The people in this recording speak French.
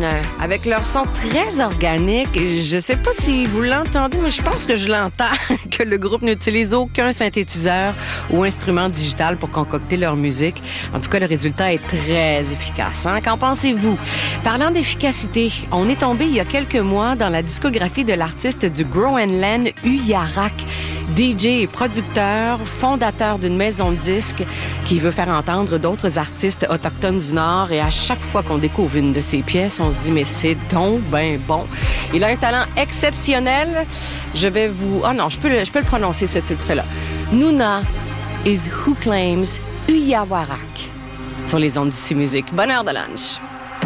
avec leur son très organique. Je sais pas si vous l'entendez, mais je pense que je l'entends, que le groupe n'utilise aucun synthétiseur ou instrument digital pour concocter leur musique. En tout cas, le résultat est très efficace. Hein? Qu'en pensez-vous? Parlant d'efficacité, on est tombé il y a quelques mois dans la discographie de l'artiste du Groenland, Uyarak. DJ et producteur, fondateur d'une maison de disques qui veut faire entendre d'autres artistes autochtones du Nord. Et à chaque fois qu'on découvre une de ses pièces, on se dit, mais c'est donc ben bon. Il a un talent exceptionnel. Je vais vous... Ah non, je peux le prononcer, ce titre-là. Nuna is who claims Uyawarak sur les ondes d'ici musique. Bonne heure de lunch.